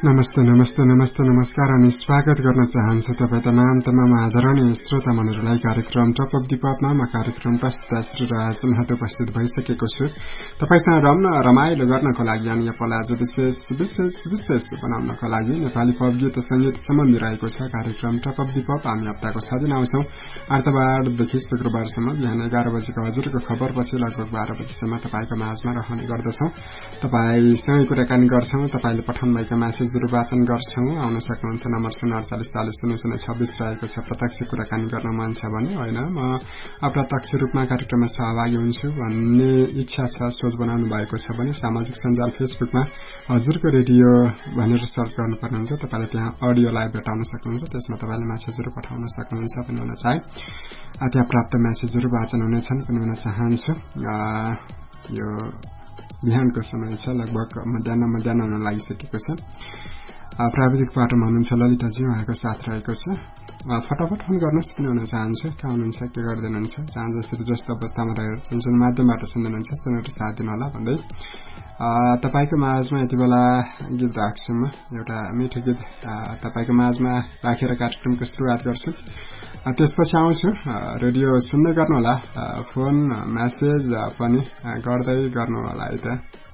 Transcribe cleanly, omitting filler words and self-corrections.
नमस्ते नमस्ते नमस्ते नमस्कार अनि स्वागत गर्न चाहन्छु तपाईँ तमाम आदरणीय श्रोता मनहरूलाई कार्यक्रम टप अफ दि पपमा म कार्यक्रम प्रस्तुता श्री राज महतो उपस्थित भइसकेको छु। तपाईसँग रम्न रमाइलो गर्नको लागि अनि यो पल आज विशेष बनाउनको लागि नेपाली पप गीत संगीत सम्बन्धी रहेको छ कार्यक्रम टप अफ दि पप। हामी हप्ताको 6 दिन आउँछौं, आइतबारदेखि शुक्रबारसम्म बिहान 11 बजेको हजुरको खबरपछि लगभग 12 बजेसम्म तपाईको माझमा रहने गर्दछौं। तपाईसँग कुराकानी गर्छौं, तपाईले पठाउनु भएका मेसेजहरू वाचन गर्छौं। आउन सक्नुहुन्छ नम्बर 048400026 रहेको छ। प्रत्यक्ष कुराकानी गर्न मन छ भने होइन म अप्रत्यक्ष रूपमा कार्यक्रममा सहभागी हुन्छु भन्ने इच्छा छ, सोच बनाउनु भएको छ भने सामाजिक सञ्जाल फेसबुकमा हजुरको रेडियो भनेर सर्च गर्नुपर्ने हुन्छ। तपाईले त्यहाँ अडियो लाइभ भेटाउन सक्नुहुन्छ, त्यसमा तपाईले मेसेजहरू पठाउन सक्नुहुन्छ पनि हुन चाहे त्यहाँ प्राप्त मेसेजहरू वाचन हुनेछन् पनि हुन चाहन्छु। यो बिहानको समय छ, लगभग मध्याह्न हुन लागिसकेको छ। प्राविधिक पाटोमा हुनुहुन्छ ललिताजी, उहाँको साथ रहेको छ। फटाफट फोन गर्नुहोस् पनि हुन चाहन्छु। कहाँ हुनुहुन्छ, के गर्दै हुनुहुन्छ, जहाँ जसरी जस्तो अवस्थामा रहेर जुन माध्यमबाट सुन्नुहुन्छ सुनेर साथ दिनु होला भन्दै तपाईको माझमा यति बेला गीत राख्छु। म एउटा मिठो गीत तपाईको माझमा राखेर कार्यक्रमको सुरुवात गर्छु। त्यसपछि आउँछु। रेडियो सुन्दै गर्नुहोला, फोन मेसेज पनि गर्दै गर्नुहोला है त।